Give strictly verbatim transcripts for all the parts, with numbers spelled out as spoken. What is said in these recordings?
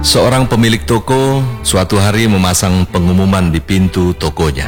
Seorang pemilik toko suatu hari memasang pengumuman di pintu tokonya.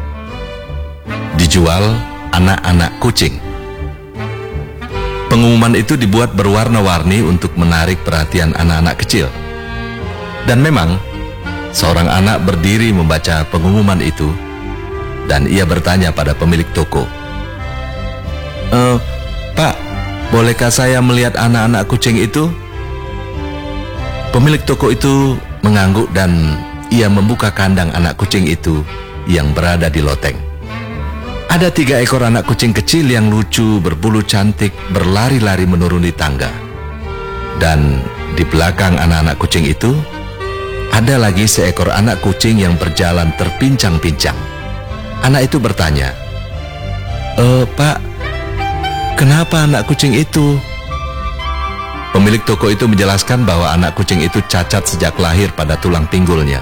Dijual anak-anak kucing. Pengumuman itu dibuat berwarna-warni untuk menarik perhatian anak-anak kecil. Dan memang, seorang anak berdiri membaca pengumuman itu, dan ia bertanya pada pemilik toko, e, Pak, bolehkah saya melihat anak-anak kucing itu? Pemilik toko itu mengangguk dan ia membuka kandang anak kucing itu yang berada di loteng. Ada tiga ekor anak kucing kecil yang lucu, berbulu cantik, berlari-lari menuruni tangga. Dan di belakang anak-anak kucing itu, ada lagi seekor anak kucing yang berjalan terpincang-pincang. Anak itu bertanya, E, Pak, kenapa anak kucing itu? Pemilik toko itu menjelaskan bahwa anak kucing itu cacat sejak lahir pada tulang pinggulnya.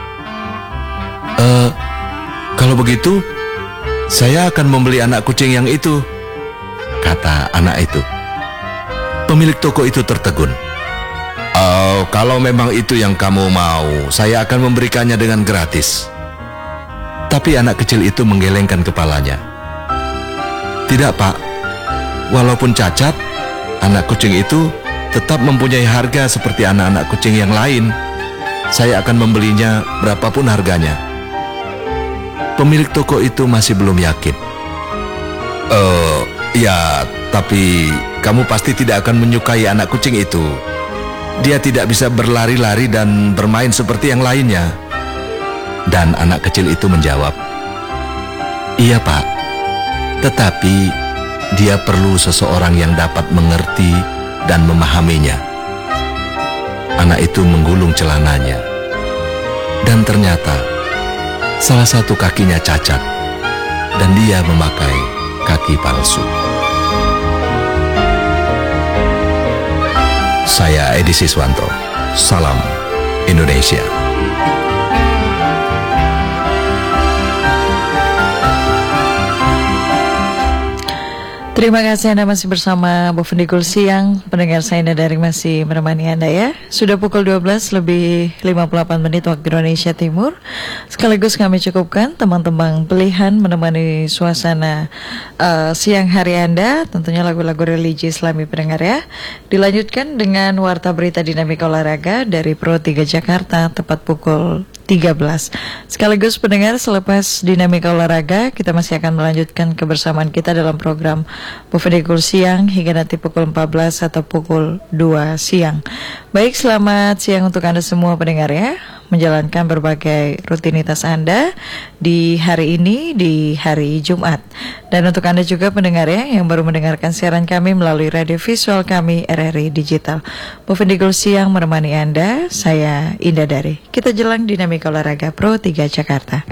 E, kalau begitu, saya akan membeli anak kucing yang itu, kata anak itu. Pemilik toko itu tertegun. Oh, kalau memang itu yang kamu mau, saya akan memberikannya dengan gratis. Tapi anak kecil itu menggelengkan kepalanya. Tidak, Pak. Walaupun cacat, anak kucing itu tetap mempunyai harga seperti anak-anak kucing yang lain. Saya akan membelinya berapapun harganya. Pemilik toko itu masih belum yakin. Eh, ya, tapi kamu pasti tidak akan menyukai anak kucing itu. Dia tidak bisa berlari-lari dan bermain seperti yang lainnya. Dan anak kecil itu menjawab, iya, Pak. Tetapi dia perlu seseorang yang dapat mengerti dan memahaminya. Anak itu menggulung celananya, dan ternyata salah satu kakinya cacat, dan dia memakai kaki palsu. Saya Edi Siswanto, salam Indonesia. Terima kasih Anda masih bersama Bu Fendikul Siang. Pendengar saya Anda dari masih menemani Anda ya. Sudah pukul dua belas lebih lima puluh delapan menit waktu Indonesia Timur. Sekaligus kami cukupkan teman-teman pilihan menemani suasana uh, siang hari Anda. Tentunya lagu-lagu religi Islami pendengar ya. Dilanjutkan dengan Warta Berita Dinamika Olahraga dari Pro tiga Jakarta tepat pukul tiga belas. Sekaligus pendengar, selepas Dinamika Olahraga, kita masih akan melanjutkan kebersamaan kita dalam program Bu Fendikul Siang hingga nanti pukul empat belas atau pukul dua siang. Baik, selamat siang untuk Anda semua pendengar ya, menjalankan berbagai rutinitas Anda di hari ini, di hari Jumat. Dan untuk Anda juga pendengar ya, yang baru mendengarkan siaran kami melalui radio visual kami R R I Digital. Bu Fendikul Siang menemani Anda, saya Indah Dari. Kita jelang Dinamika Olahraga Pro tiga Jakarta.